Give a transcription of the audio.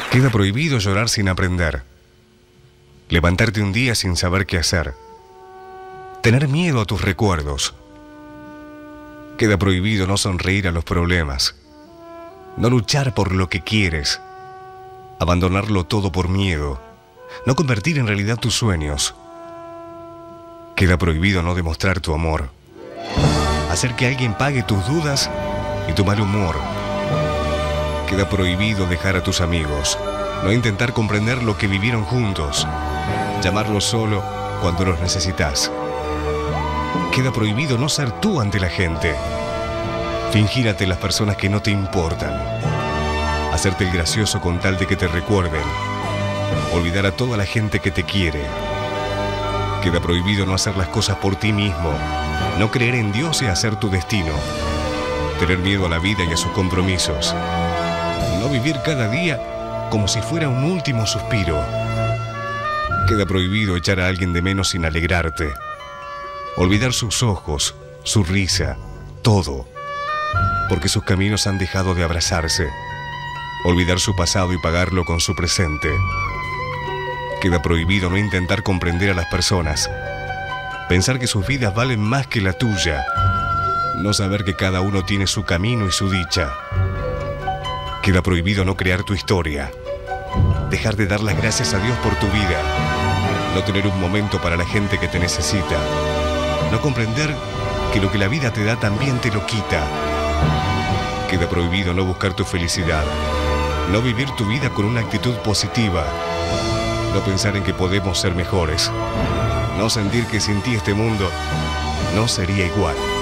Queda prohibido llorar sin aprender. Levantarte un día sin saber qué hacer. Tener miedo a tus recuerdos. Queda prohibido no sonreír a los problemas. No luchar por lo que quieres. Abandonarlo todo por miedo. No convertir en realidad tus sueños. Queda prohibido no demostrar tu amor. Hacer que alguien pague tus dudas y tu mal humor. Queda prohibido dejar a tus amigos. No intentar comprender lo que vivieron juntos. Llamarlos solo cuando los necesitas. Queda prohibido no ser tú ante la gente. Fingir ante las personas que no te importan. Hacerte el gracioso con tal de que te recuerden. Olvidar a toda la gente que te quiere. Queda prohibido no hacer las cosas por ti mismo. No creer en Dios y hacer tu destino. Tener miedo a la vida y a sus compromisos. No vivir cada día como si fuera un último suspiro. Queda prohibido echar a alguien de menos sin alegrarte. Olvidar sus ojos, su risa, todo. Porque sus caminos han dejado de abrazarse. Olvidar su pasado y pagarlo con su presente. Queda prohibido no intentar comprender a las personas. Pensar que sus vidas valen más que la tuya. No saber que cada uno tiene su camino y su dicha. Queda prohibido no crear tu historia. Dejar de dar las gracias a Dios por tu vida. No tener un momento para la gente que te necesita. No comprender que lo que la vida te da también te lo quita. Queda prohibido no buscar tu felicidad. No vivir tu vida con una actitud positiva. No pensar en que podemos ser mejores. No sentir que sin ti este mundo no sería igual.